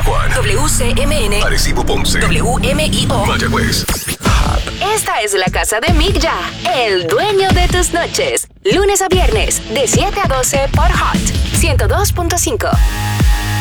Juan, WCMN, Arecibo, Ponce, WMIO, Mayagüez. Esta es la casa de Mick Ya, el dueño de tus noches. Lunes a viernes, de 7 a 12 por Hot 102.5.